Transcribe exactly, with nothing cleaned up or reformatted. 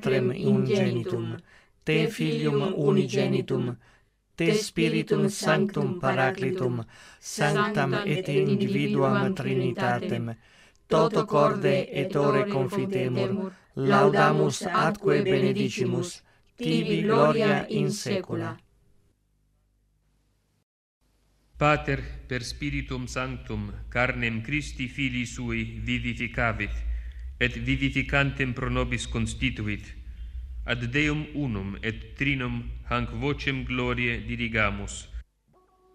Patrem Ungenitum, Te Filium Unigenitum, Te Spiritum Sanctum Paraclitum, Sanctam et individuam Trinitatem, toto corde et ore confitemur, laudamus atque benedicimus, tibi gloria in saecula. Pater, per Spiritum Sanctum, carnem Christi Filii Sui vivificavit, et vivificantem pro nobis constituit, ad Deum unum et trinum hanc vocem gloriae dirigamus,